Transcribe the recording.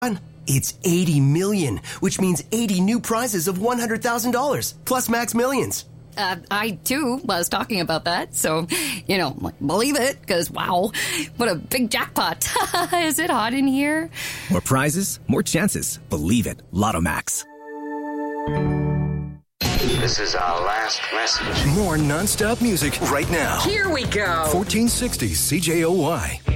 It's 80 million, which means 80 new prizes of $100,000, plus Max Millions. I, too, was talking about that, so, believe it, because, wow, what a big jackpot. Is it hot in here? More prizes, more chances. Believe it. Lotto Max. This is our last message. More non-stop music right now. Here we go. 1460 CJOY.